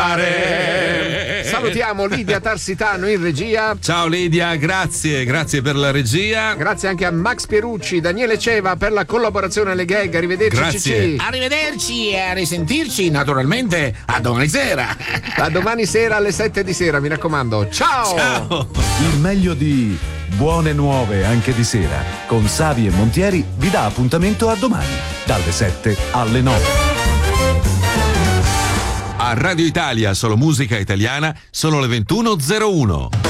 cantare. Salutiamo Lidia Tarsitano in regia. Ciao Lidia, grazie per la regia. Grazie anche a Max Pierucci, Daniele Ceva per la collaborazione alle gag. Arrivederci. Grazie. Cicci. Arrivederci e a risentirci naturalmente a domani sera. A domani sera alle 7 di sera, mi raccomando. Ciao. Il meglio di Buone Nuove anche di sera con Savi e Montieri vi dà appuntamento a domani dalle 7 alle 9. A Radio Italia, solo musica italiana, sono le 21:01.